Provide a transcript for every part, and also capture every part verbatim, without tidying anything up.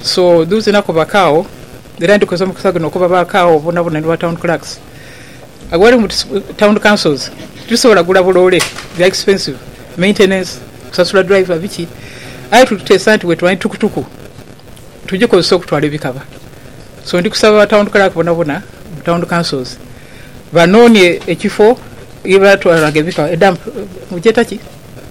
So those nako bakao era ndikoze mukusagano kuba bakao bona bona ni town clerks agwari mu town councils tusobola gula bulole they expensive maintenance kusasula driver bichi ayi tutesa nti we twani tukutuku tuje ko so kutwale bikaba so ndikusaba town clerk bona bona town councils banonye ekifo iba twalage bikaba edam mujeta ki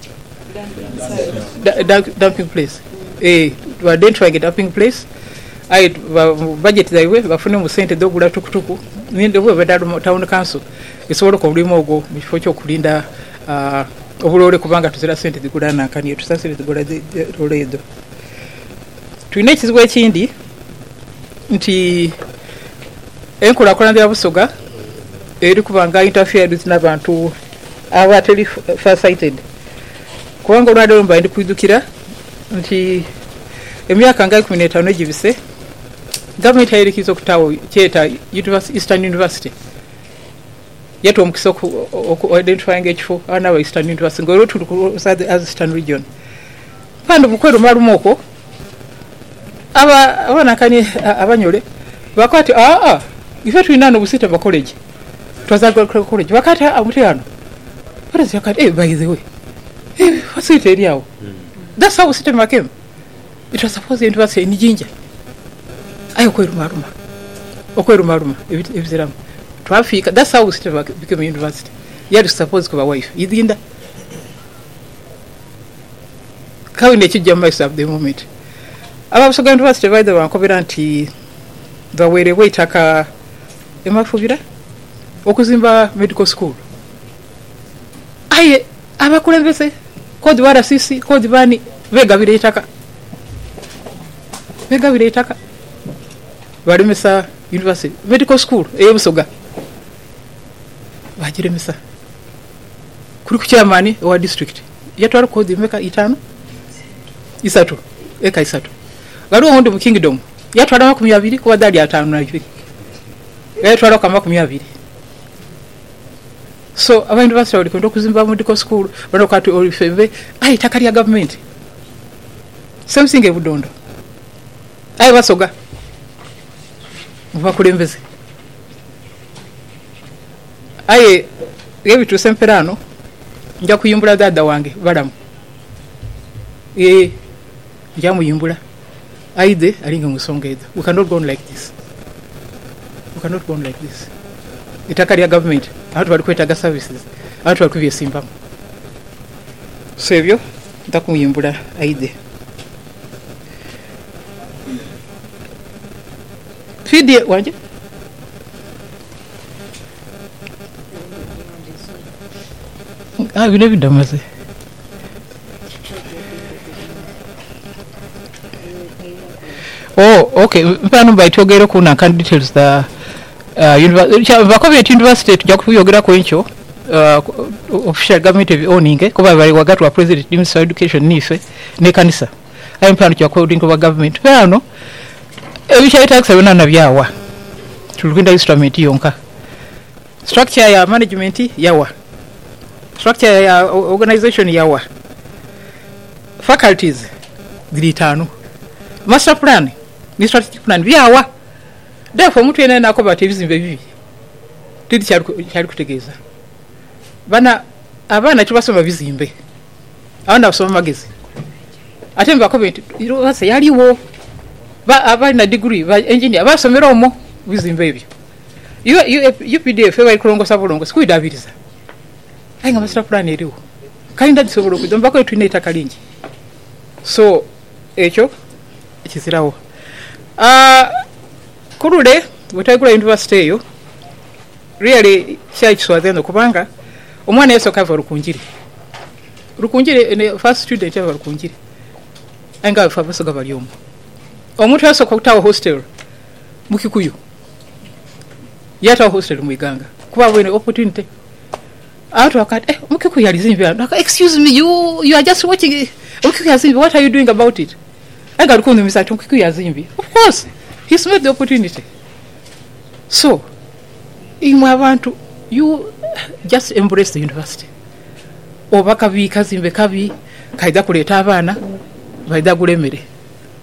dumping place eh to identify a dumping place I budget the way bafune mu sente dogula tukutuku ninde bwe badalo town council isobola ko bulimo ogo bifo kyo kulinda uh, obulole kubanga tuzira sente zigulana kaniye tusasire zigula roledo tuine ekizibwa ekindi nti enkola kola ndia busoga eri kubanga interfere n'abantu abateli far-sighted kubanga olwadde mba ndi kuidukira nti emyaka nga kumi n'etaano egibise gavumenti yayirikiza okutawo kyeta Eastern University yatu omukisa oku-identifying ekifo abaana ba Eastern University ng'olwo tuli ku Eastern region kandi bukweru malumu okwo aba abaana kani abanyole bakwati aa ife tulina no busita ba college twazagwa college bakati amutyano parezi yakati eh by the way eh fasita eriawo that's how system came. It was supposed to university in Jinja. I okweru maruma. Okweru maruma. Ebiziramu. Traffic. That's how it became a university. You had to suppose to have a wife. You didn't. How in the children myself at the moment. I was going to ask the weather and covenanti the way the way taka emafubira. Okuzimba medical school. I abakulembese. Kodi wara sisi, kodi bani vega vile itaka. Vega vile itaka. Warimesa university, medical school, ebusoga. Wajiremesa. Kuri ku chairman wa district. Yatwara kodi meka itano. Isatu. Eka isatu. Garuwa hondi mu kingdom. Yatwara makumi abiri kuba dali atano na ibiri. Yatwara kama makumi abiri. So aba university wali kwenda kuzimba medical school bano kwati olifembe ai takali ya government something ebudondo ai basoga bakulembeze ai yebi tu semperano nja kuyimbula dada wange balamu eh nja muyimbula aide alinga musongedo we cannot go on like this we cannot go on like this itakali ya government abantu bali kwetaga services abantu bali kubye simba sebyo ndakuyimbula aide fidi wanje ah bine bidamaze oh okay mpano baitogero kuna kan details da Uh, university vakovye university tujja kuyogera ku encho uh, official government of owning kuba bali wagatu wa president minister of education nife ne kanisa ayi mpano kya coding of government pano ebicha tax abona na byawa tulukinda instrument yonka structure ya management yawa structure ya organization yawa faculties zilitano master plan ni strategic plan byawa therefore mutu ene nako batebizimbe bibi tidi cyari kutegeza bana abana kibasoma bizimbe abana basoma magezi atemba ko bintu base yaliwo ba abana degree ba engineer basomera omo bizimbe bibyo you P D F bali kulongo sabulongo sikuidabiriza ainga master plan eriwo kainda disobolo kudomba ko twine itakalingi so echo ekizirawo ah kurule butagula university yo really shy kiswazendo kubanga omwana yeso kava rukunjiri rukunjiri ne first student ava rukunjiri anga fa basoga balyomo omuntu yeso kutawo hostel mukikuyu yata hostel muiganga kuba bwene opportunity out wakati eh mukikuyu alizimbe excuse me you you are just watching mukikuyu azimbe what are you doing about it anga rukundu misatu mukikuyu azimbe of course he's made the opportunity. So, imwe abantu, you just embrace the university. Obaka bi kazimbe kabi kaida kuleta abana baida kulemere.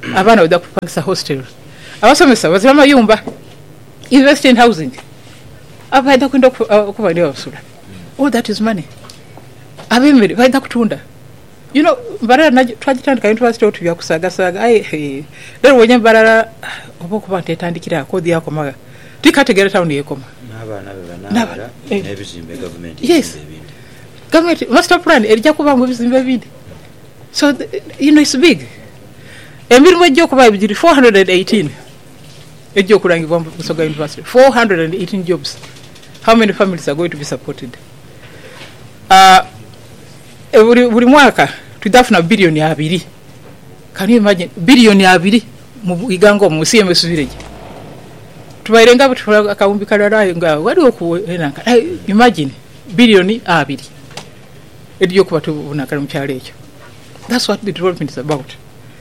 abaana bajja kupangisa hostel abasomesa bazira mayumba invest in housing abaida kwenda okubalira basula all that is money abemere baida kutunda you know barara twagitandika university otu bya kusagasaga ai lero wenye barara obokuba tetandikira kodi yako maga tikategera town yekoma n'abaana bebanabara n'ebizimbe government yes government master plan erija kuba mu bizimbe bindi so the, you know it's big emirimu ejjo kuba ebijiri four hundred eighteen ejjo kulangibwa mu Busoga University four hundred eighteen jobs. How many families are going to be supported? Uh, buri mwaka tudafuna bilioni abiri. Can you imagine bilioni abiri mu igango mu C M S village? Tubayirenga butula akawumbi kalala nga wali okuenanga. Imagine bilioni abiri. Ejjo kuba tubunakala mu kyalo ekyo. That's what the development is about.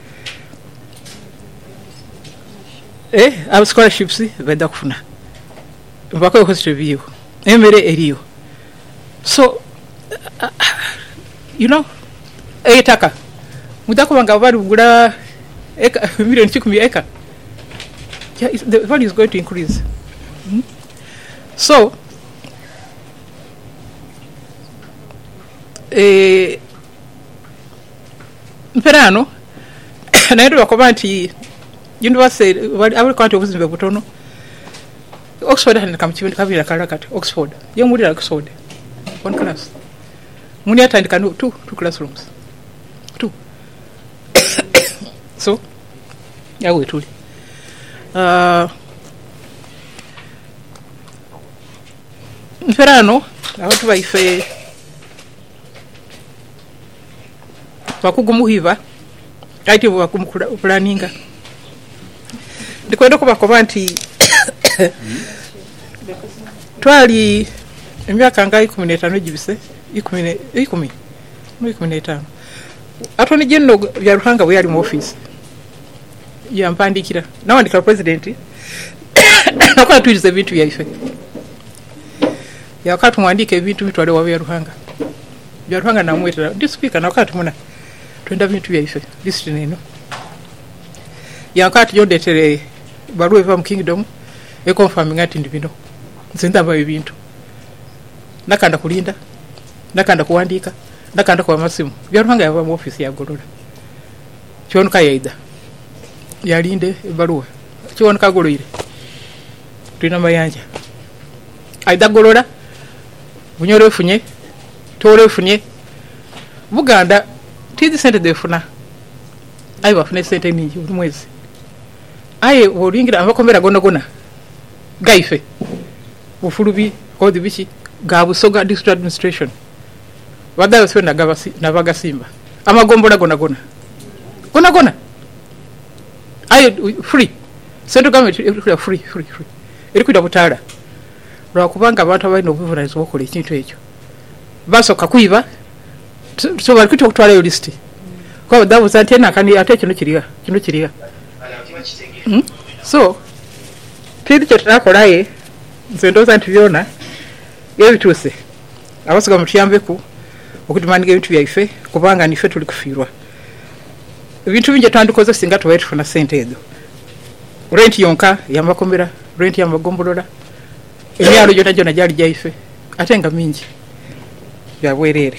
Eh, our scholarships benda kufuna. Mbako hostel view. Emere eriyo. So uh, you know, etaka. Mudako banga bali bugula eka million chikumi eka. Yeah, the value is going to increase. Hmm? So eh mperano naendo bakoba nti university abali kwati obuzimbe butono Oxford hana kamchibindi kabira kalakati Oxford ye muri Oxford one class muni atandika no two two classrooms two so yawe tuli uh mferano abantu baife bakugumuhiva aiti bakumukula planinga ndikwenda kubakoba nti twali emyaka nga ikumi n'etaano gibise ikumi ikumi ikumi n'etaano atoni jenno bya Ruhanga bwe yali mu office yampandikira nawandikira president nakola tuize ebintu byaife yakati mwandike ebintu bitwale wa bya Ruhanga bya Ruhanga namwetera ndi speaker nakati muna twenda bintu byaife list neno yakati yondetere baruwa eva mu kingdom e confirming ati ndi bino nzinda ba ebintu nakanda kulinda nakanda kuandika nakanda kwa masimu bya Ruhanga yava mu office ya Golola kyonuka yaida yalinde baruwa kyonuka Goloire tulina mayanja aida Golola bunyoro efunye tore efunye Buganda tizi sente defuna ayi bafune sente ningi buli mwezi aye wolingira amakomera gona gona gaife bufulubi kodi bichi ga Busoga district administration wadayo swe na gabasi na bagasimba amagombola gona gona gona gona aye free central government free free free eri kuda butala lwa kubanga abantu abalina obuvunanyizibwa bwokola ekintu ekyo basoka kuiba so bali kuto kutwala yo list kwa dawo zantena kani ate kino kiriga kino kiriga hmm? So tidi kyo tunakolaye nzendoza ntibyona ebituse abasiga mutiyambeku okutumaniga ebintu byaife kubanga nife tuli kufirwa ebintu binje twandikoze singa tubaye tufuna sente ezo rent yonka yamakomera rent yamagombolola emyalo jona jona jali jaife atenga mingi byabwerere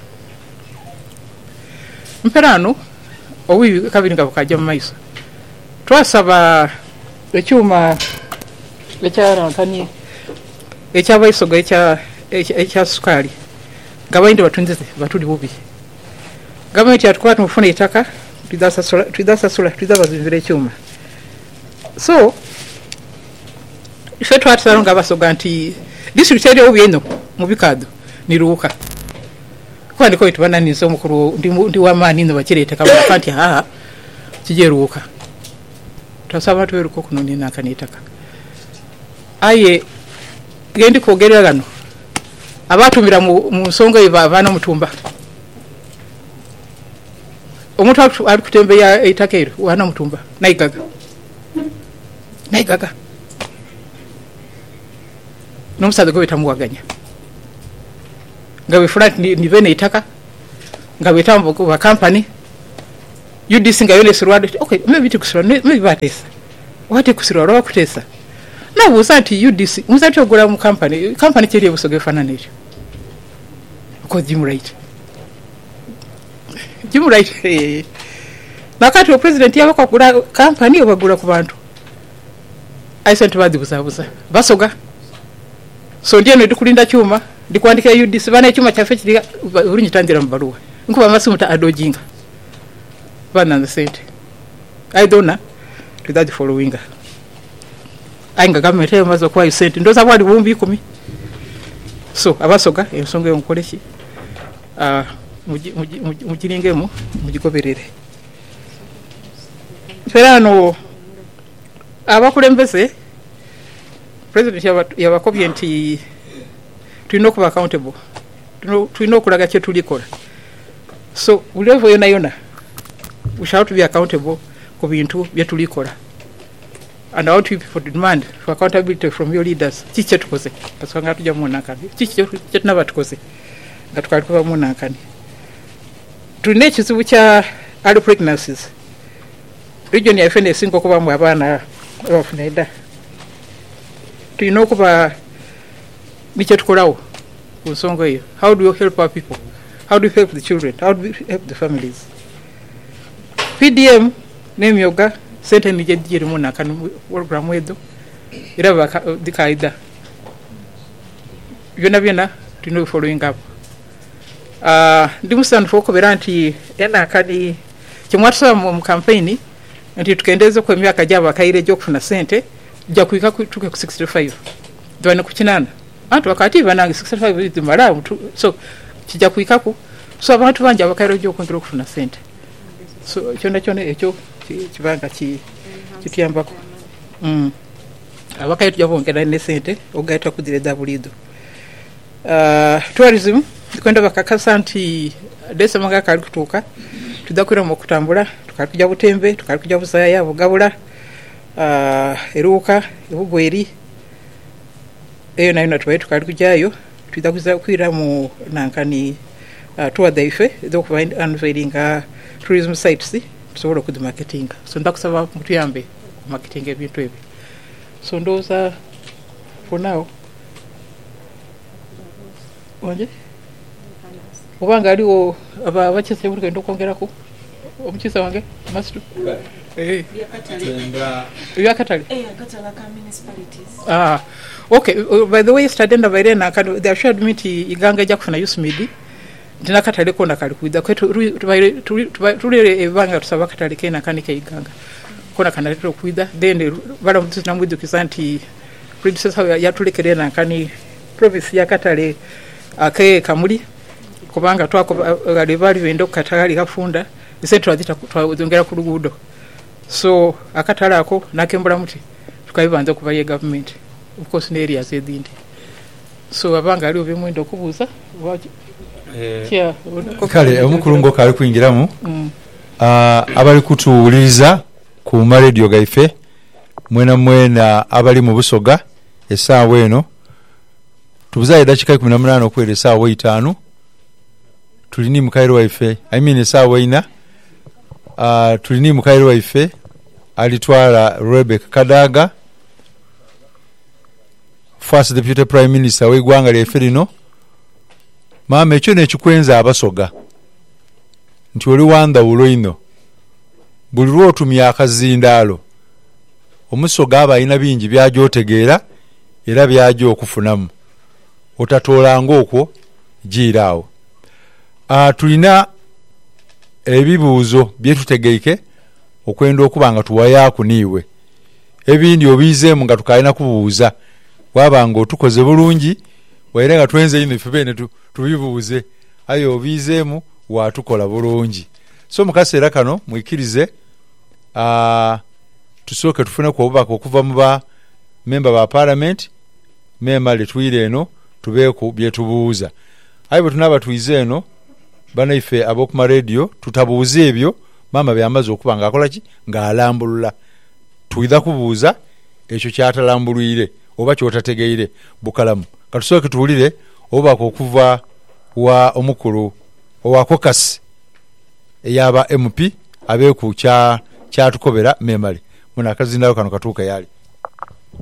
mperano owibi kabiringa bukaja mu maiso twasaba ekyuma ekyara nkani ekyaba isoga ekya ekya sukali gabainde batunzize batuli bubi gavumenti yatukwata mufuna itaka tudasa sola tudasa sola tudaba zimvire ekyuma so ife twatsaronga abasoga nti district eri obi eno mu bikado niruka kwandi ko itubana nizo mukuru ndi ndi wa mani no bakirete kabona kanti ha kijeruka twasaba tweruko kuno ni nakanitaka aye gendi kogerera gano abatumira mu nsonga iva bana mutumba omuntu ali kutembe ya itakero wana mutumba naigaga naigaga nomusaza go bitamuwaganya ngawe flat ni, ni bene itaka ngawe tambo ba company U D C nga yone sirwado okay maybe tikusirwa maybe batesa wate kusirwa ro kutesa na busati U D C musati ogura mu company company kiri busoge fananira ko Jim Wright Jim Wright eh nakati o president yaba kwagura company obagura ku bantu aisente badi buzabuza basoga so ndiye no dikulinda cyuma ndikwandika U D C bana cyuma cyafe kiri uri nyitandira mu baruwa nkuba masimu ta adojinga bana ndasente I don't know to that following ainga government yamaze kwa isente ndoza bwali bumbi ikumi so abasoga ensonga y'omukoleki ah mugilingemu mugigoberere ferano abakulembeze president yabakobye nti tulina okuba accountable tulina okulaga kye tulikola so ulevo yona yona we shall to be accountable ku bintu bye tulikola and I want people to demand for accountability from your leaders chiche tukoze kasanga tujja mu nakani chiche tunaba tukoze nga tukalikuba mu nakani tune kizibu kya early pregnancies region ya fene sinko kuba mu abana abafuna ida tulina okuba biche tukolawo ku nsonga eyo how do you help our people how do you help the children how do you help the families P D M nemyoga sente nije dijiri mu nakani program edo iraba dikaida byona byona tulina following up ah ndi mustand for koberanti yana kadi kimwatsa mu campaign nti tukendeze kwa myaka jaba kaire jo kufuna sente ja kuika tuke ku sixty-five dwana kukinana antu wakati banangi sixty-five izimara so kijja kuika ku so abantu banja bakaire jo kontrol kufuna sente so cyona cyone ekyo kibanga ki kitiyambako mm abakaye tujja bongera ne sente ogaita kudireda bulido uh tourism kwenda bakakasa nti desa manga kali kutuka tudakwira mu kutambula tukalikuja butembe tukalikuja busaya yabo gabula uh eruka ebugweri eyo nayo natwaye tukalikujayo tudakuza kwira mu nankani uh, tour daife do find unveiling uh, tourism sites tusobola ku marketing so ndakusaba mutuyambe marketing ebintu ebi so ndoza for now wanje ubanga aliwo aba bachese buri kendo kongera ko omuchisa wange master eh yakatali yakatali eh yakatala ka municipalities ah okay uh, by the way student of Irene can they assured me ti iganga ja kufuna usmidi ndina katale kona kali kuida kwetu tulire ebanga tusaba katale kena kanike iganga kona kana tro kuida then bala mtu na mwidu kisanti predecessor ya tulekere na kani province ya katale akaye kamuli kubanga twako galibali vendo katali kafunda isetu azita twazongera ku lugudo so akatala ako nakembula muti tukayibanza kubaye government of course ne area zedindi so abanga ali obimwendo kubuza eh kale omukulungo kali kuingiramu mm. ah abali kutuuliza ku radio gaife mwena mwena abali mu busoga esaawa eno tubuzaye dakika kumi na munane okwera esaawa itaano tulini mukairo waife I mean esaawa ina ah tulini mukairo waife alitwala Rebecca Kadaga first deputy prime minister w'eggwanga lyaffe lino mama ekyo nekikwenza abasoga nti oli wandawulo ino buli lwotumya akazindaalo omusoga aba alina bingi byagyotegeera era byagyo okufunamu otatoolanga okwo giiraawo ah tulina ebibuuzo byetutegeike okwenda okuba nga tuwayaaku niiwe ebindi obiizeemu nga tukalina kubuuza wabanga otukoze bulungi waire nga twenze ino ife bene tubibuuze aye obiizeemu watukola bulungi so mukaseera kano mwikirize ah tusooke tufune ku obubaka okuva mu ba member ba parliament mema letwire eno tubeeku byetubuuza aye bwe tunaba tuize eno bana ife abokuma radio tutabuuze ebyo mama byamaze okuba nga akola ki ng'alambulula tuidha kubuuza ekyo kyatalambulwire oba kyotategeire bukalamu katusooke tuwulire obubaka okuva wa omukulu owa caucus eyaba M P abeeku kyatukobera memale muna akazindayo kano katuuka yali